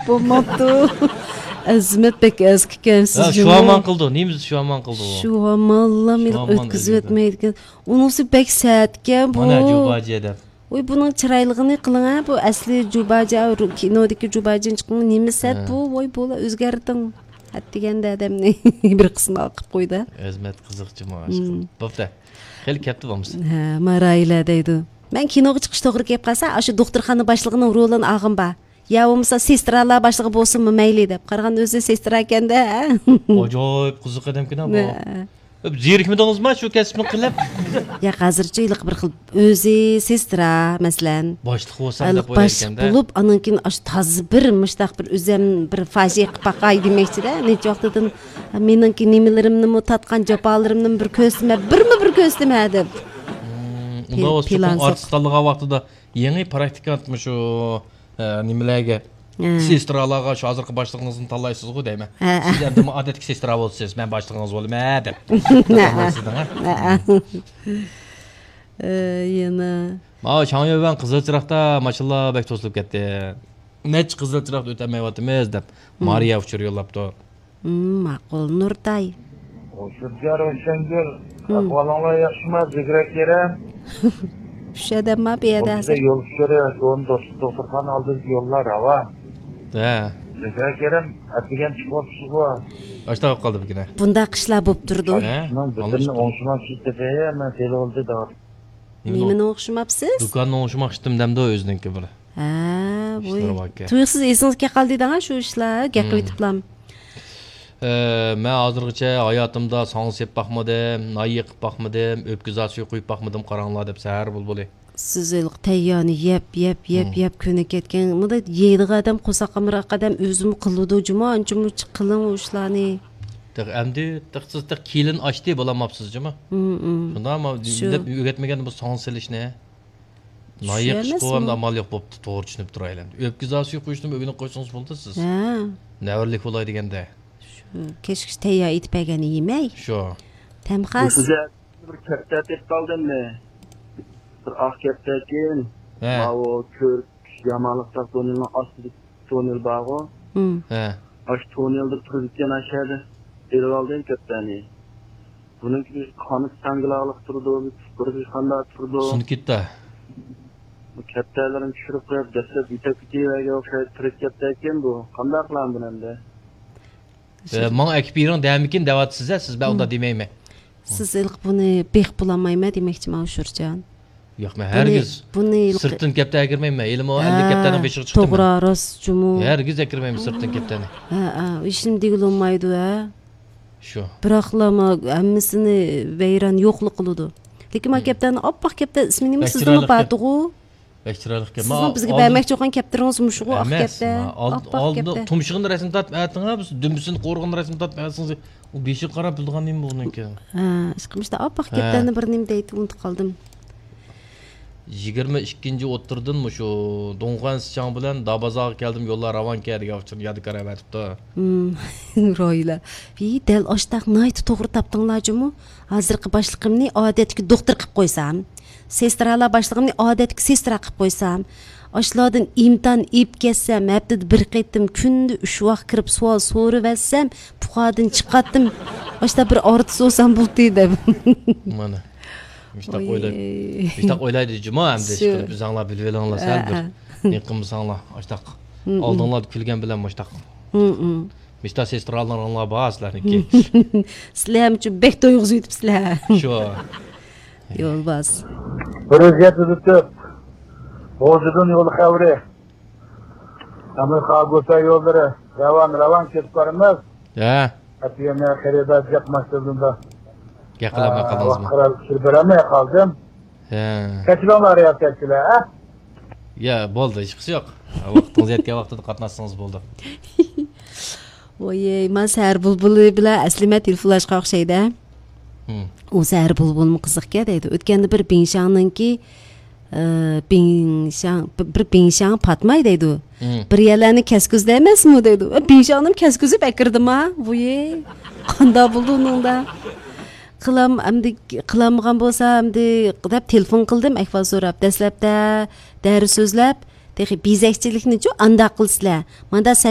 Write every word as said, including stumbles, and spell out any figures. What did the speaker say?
bo'lmabdi. Azmat bek eskikansiz. Shu aman qildi. Nemiz shu aman qildi u? Shu amanlar meni o'tkazib o'tmaydigan. Unisi bek sa'atgan bu. Mana Jubaji deb. Oy buning chiroyligini qiling ha, bu asli Jubaji kinodagi Jubajin chiqqan nima sa'at bu? Voy bo'la o'zgarding. Deganda adamni bir qismini olib qo'ydi. Azmat qiziqchi mashq. Bo'pti. Xel katta bo'lmiz. Ha, Marayla deydi. Men kinoga chiqish to'g'ri kelib qolsa, o'sha doktorxona boshlig'ining rolini olg'im ba. Ya bo'lmasa sestralar boshlig'i bo'lsinmi mayli deb. Qaraganda o'zi sestra ekanda. Ajoyib qiziq odam-kina bu. Zerikmidingizmi shu kasbni qilib? Ya hozircha iliq bir xil o'zi sestra, masalan, boshliq bo'lsam deb o'ylayotganda. Bo'lib, anonkin ash toz bir mushtaq bir o'zim bir fojia qilib baqay demoqchi-da. Necha vaqtdan meningki nimalarimni tatgan jafolarimni bir ko'rsatma, birmi bir ko'rsatma deb. Unda o'sha artistlarga vaqtida yangi praktikantmi shu nimalarga sestralarga shu hozirgi boshlig'ingizni tanlaysiz-ku deyman. Siz endi odatki sestra bo'lsangiz, men boshlig'ingiz bo'laman deb. Yana. Ma Changyoban Qizilchiroqda mashallah bek to'silib ketdi. Nech Qizilchiroqda o'tamayapmiz deb Mariya uchur yo'llabdi. Ma'qul Nurtay. O'shirjar o'shangir. Ahvolinglar yaxshimi? Zikra kerak. Shada ma biyada. Yo'l kerak, o'n doktorxona oldida yo'llar hava. Ha. Zikra kerak, atgan chiqibsiz-ku. Ashta qoldi bugina. Bunda qishlar bo'lib turdi. Men bizni o'ngshimabsiz-da, men telefonda da. Nimani o'qishmabsiz? Do'konni o'qishmoqchidim demdi o'ziniki bir. Ha, voy. Tuyuqsiz esingizga qoldingizmi shu ishlar? Gap aytiblam. Men hozirgacha hayotimda song sepib baxmadim, noy yiqib baxmadim, o'pkizat suv quyib baxmadim qaranglar deb sahar bulbuli. Siz ilq tayyoni yeb, yeb, yeb, yeb kuni ketgan. Bunda yeydigan odam qo'saqamira qadam o'zim qiludi, juma anchumi qiling ishlarni. Tiq endi tiqsiz tiq kelin ochdi bo'lamabsiz-jimi? Shundami deb o'rgatmagan bu song selishni. Noy yiqish qo'yam amal yo'q bo'pti, to'g'ri tushunib turaylar. O'pkizat suv quyishni o'g'ini qo'ysangiz bo'ldi siz. Ha. Navrlik bo'lay deganda. Keşke teyya itpegeni yemey. Şu. Temxas. Bir kepte tep kaldınmı? Bir ah kepte keyin. He. O kör yamalıkta tonelin aslı tonel bağı. He. Aş tonelde tururken aşağıda. Eri aldın kepteni. Bunun gibi kanı sangılalık turdu. Bir kanda turdu. Sun gitti. Bu keptelerin düşürüp koyup destek bitek bitiyle okşayıp turuk kepte keyin bu. Kanda akılan bunun da. Mana ekipirning damikin davatsiz-a, siz ben onda demeymi? Siz ilk bunu bek bulamayma demekçi Mavşurcan. Yo'q, men hergiz sirtdan kapta kirmayman. Elim o ellik kaptaning beshiga chiqdim. To'g'ri, rost, jumu. Hergiz kirmayman sirtdan kaptani. Ha, ha, ishim degilolmaydi ha. Shu. Biroqlama hammasini vayron yo'qlik qiladi. Lekin men kaptani oppoq kapta ismini nima sizdan o'padi-ku? Bektiralik kapta. Siz bizga bermoqchi bo'lgan kaptaringiz mushuqu oq kapta. Oldin tumshug'ini rasm tatib aytinglar, biz dumbisini qo'rg'ini rasm tatib aytsangiz, u beshi qarab bilgan nima buniki. Ha, ishqimizda oppoq kaptani bir nima deydi, unutib qoldim. yigirma ikkinchi o'ttirdim shu Donxan Sichang bilan Dabazaga keldim, yo'llar ravon keldi, uchun yadi qarab aytibdi. Hmm, ro'yla. Vi dal oshtaq nayt to'g'ri topdinglar-jimi? Hozirgi boshlig'imni odatga doktor qilib qo'ysam, sestralar boshlig'imni odatga sestra qilib qo'ysam, oshlardan imton ib ketsam, haftada bir qaytim kunda uch vaqt kirib savol so'ravatsam, puqadan chiqatdim. Oshda bir ortiz olsam bo'ldi deb. Mana Müştak o'ylay. Müştak o'ylaydi juma hamda ishqilib bizanglar bilib olinglar sal bir. Yiqimsanglar, ashtaq. Oldinglar kulgan bilan mushtaq. Mhm. Müştak sestralarning bazlarniki. Sizlar ham uchun bek to'yg'iz yutibsizlar. Shu. Yo'lbas. Prezident tutib. O'zidan yo'l xavri. Amerika go'sa yo'llari ravan ravan ketib boramiz. Ha. Atiyana xaridat yapmasligimda. Yaqlamay qoldingizmi? Vaqtlar sirbiramay qoldim. Ha. Qachonlar yapayapsizlar, ha? Ya, bo'ldi, hech qisi yo'q. Vaqtingiz yetgan vaqtida qatnashsangiz bo'ldi. Voy, men sar bulbuli bilan aslima telefonlashqa o'xshaydi. U sar bulbulmi qiziqga deydi. O'tganda bir Bingshangningki Bingshang bir Bingshang patmay deydi. Bir yerlarni kaskuz emasmi deydi. Bingshangnim kaskuzi bakirdimi? Voy, qanda bo'ldi uningda. Qilam amdi qilamgan bo'lsa amdi deb telefon qildim, ahvol so'rab, dastlabda dars so'zlab, texi bezakchilikni-chu anda qilsizlar. Menda